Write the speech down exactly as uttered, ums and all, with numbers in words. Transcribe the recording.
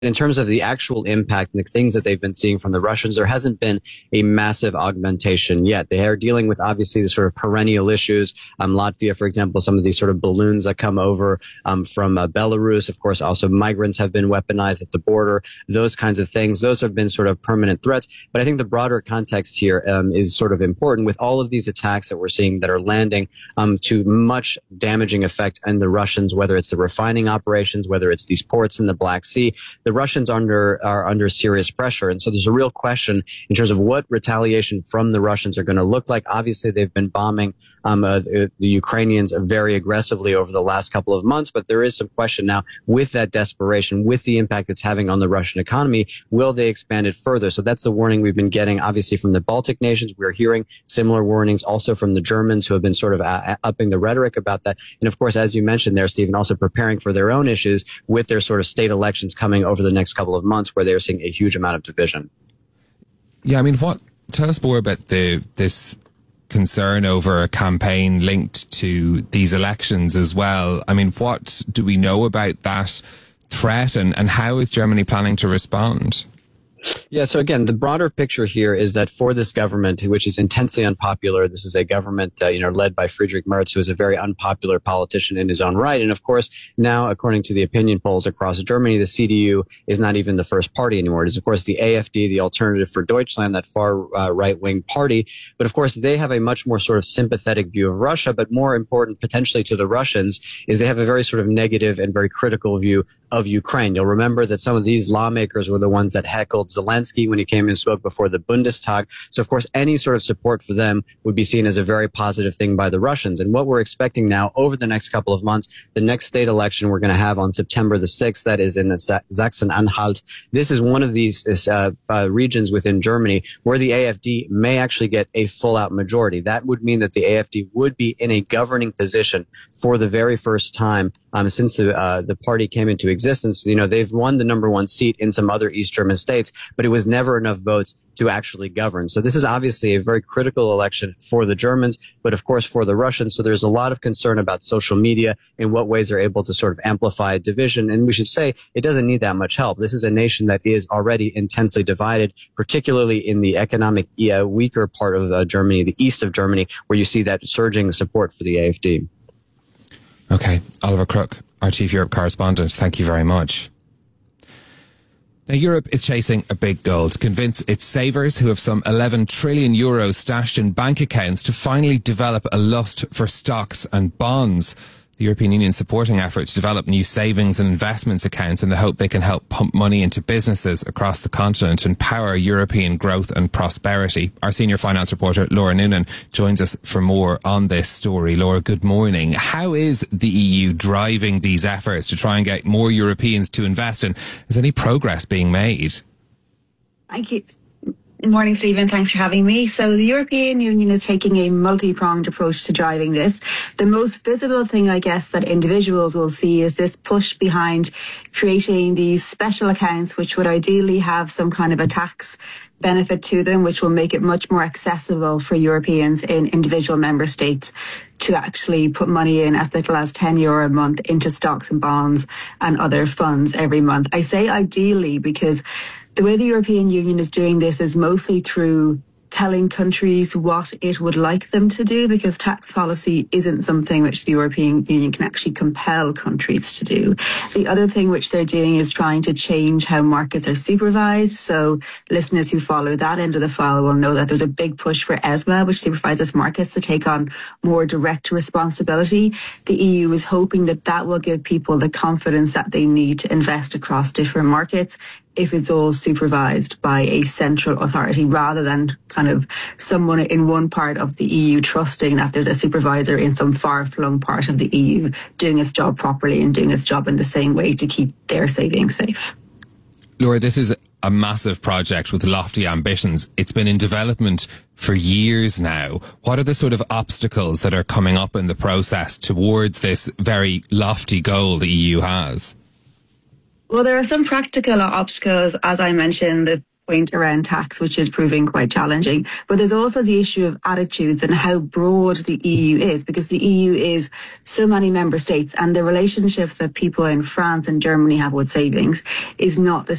in terms of the actual impact and the things that they've been seeing from the Russians, there hasn't been a massive augmentation yet. They are dealing with obviously the sort of perennial issues. Um, Latvia, for example, some of these sort of balloons that come over um, from uh, Belarus. Of course, also migrants have been weaponized at the border. Those kinds of things. Those have been sort of permanent threats. But I think the broader context here um, is sort of important with all of these attacks that we're seeing that are landing um, to much damaging effect on the Russians, whether it's the refining operations, whether it's these ports in the Black Sea. The Russians under are under serious pressure. And so there's a real question in terms of what retaliation from the Russians are going to look like. Obviously, they've been bombing um, uh, the Ukrainians very aggressively over the last couple of months. But there is some question now with that desperation, with the impact it's having on the Russian economy, will they expand it further? So that's the warning we've been getting, obviously, from the Baltic nations. We're hearing similar warnings also from the Germans, who have been sort of uh, upping the rhetoric about that. And of course, as you mentioned there, Stephen, also preparing for their own issues with their sort of state elections coming over the next couple of months, where they're seeing a huge amount of division. Yeah, I mean, what? Tell us more about the this concern over a campaign linked to these elections as well. I mean, what do we know about that threat, and, and how is Germany planning to respond? Yeah, so again, the broader picture here is that for this government, which is intensely unpopular, this is a government, uh, you know, led by Friedrich Merz, who is a very unpopular politician in his own right. And of course, now, according to the opinion polls across Germany, the C D U is not even the first party anymore. It is, of course, the A F D, the Alternative for Deutschland, that far uh, right-wing party. But of course, they have a much more sort of sympathetic view of Russia. But more important, potentially to the Russians, is they have a very sort of negative and very critical view of Ukraine. You'll remember that some of these lawmakers were the ones that heckled Zelensky when he came and spoke before the Bundestag. So, of course, any sort of support for them would be seen as a very positive thing by the Russians. And what we're expecting now over the next couple of months, the next state election we're going to have on September the sixth, that is in the Sachsen-Anhalt. This is one of these uh, uh, regions within Germany where the A F D may actually get a full-out majority. That would mean that the A F D would be in a governing position for the very first time um, since the, uh, the party came into existence. You know, they've won the number one seat in some other East German states, but it was never enough votes to actually govern. So this is obviously a very critical election for the Germans, but of course for the Russians. So there's a lot of concern about social media, in what ways they're able to sort of amplify division. And we should say it doesn't need that much help. This is a nation that is already intensely divided, particularly in the economic uh, weaker part of uh, Germany, the east of Germany, where you see that surging support for the A F D. Okay, Oliver Crook, our Chief Europe Correspondent, thank you very much. Now, Europe is chasing a big goal to convince its savers, who have some eleven trillion euros stashed in bank accounts, to finally develop a lust for stocks and bonds. The European Union is supporting efforts to develop new savings and investments accounts in the hope they can help pump money into businesses across the continent and power European growth and prosperity. Our senior finance reporter, Laura Noonan, joins us for more on this story. Laura, good morning. How is the E U driving these efforts to try and get more Europeans to invest, and is any progress being made? Thank you. Good morning, Stephen. Thanks for having me. So the European Union is taking a multi-pronged approach to driving this. The most visible thing, I guess, that individuals will see is this push behind creating these special accounts, which would ideally have some kind of a tax benefit to them, which will make it much more accessible for Europeans in individual member states to actually put money in as little as ten euro a month into stocks and bonds and other funds every month. I say ideally because the way the European Union is doing this is mostly through telling countries what it would like them to do, because tax policy isn't something which the European Union can actually compel countries to do. The other thing which they're doing is trying to change how markets are supervised. So listeners who follow that end of the file will know that there's a big push for ESMA, which supervises markets, to take on more direct responsibility. The E U is hoping that that will give people the confidence that they need to invest across different markets if it's all supervised by a central authority, rather than kind of someone in one part of the E U trusting that there's a supervisor in some far-flung part of the E U doing its job properly and doing its job in the same way to keep their savings safe. Laura, this is a massive project with lofty ambitions. It's been in development for years now. What are the sort of obstacles that are coming up in the process towards this very lofty goal the E U has? Well, there are some practical obstacles, as I mentioned. The point around tax, which is proving quite challenging. But there's also the issue of attitudes and how broad the E U is, because the E U is so many member states, and the relationship that people in France and Germany have with savings is not the